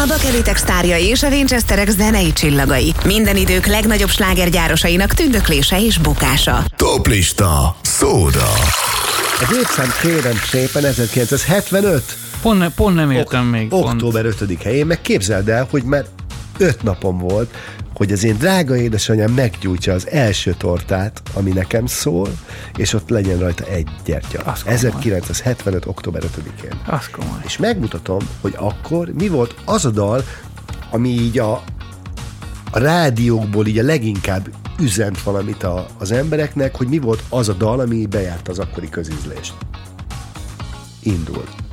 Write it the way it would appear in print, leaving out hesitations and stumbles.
Bakelitek sztárjai és a Winchesterek zenei csillagai. Minden idők legnagyobb slágergyárosainak tündöklése és bukása. Toplista Szóda. Egy évszám kérem szépen 1975. Pont nem értem még. Október 5-e. Én meg képzeld el, hogy már 5 napom volt, hogy az én drága édesanyám meggyújtja az első tortát, ami nekem szól, és ott legyen rajta egy gyertya. 1975. október 5-én. Az komoly. És megmutatom, hogy akkor mi volt az a dal, ami így a rádiókból így a leginkább üzent valamit az embereknek, hogy mi volt az a dal, ami bejárta az akkori közízlést. Indul.